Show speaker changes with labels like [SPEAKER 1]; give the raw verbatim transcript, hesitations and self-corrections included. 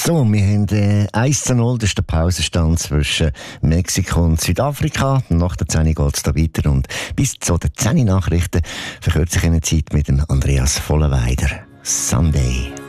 [SPEAKER 1] So, wir haben äh, eins zu null, das ist der Pausenstand zwischen Mexiko und Südafrika. Nach der zehn geht es da weiter und bis zu den zehn Nachrichten verkürzt sich eine Zeit mit dem Andreas Vollenweider. Sunday.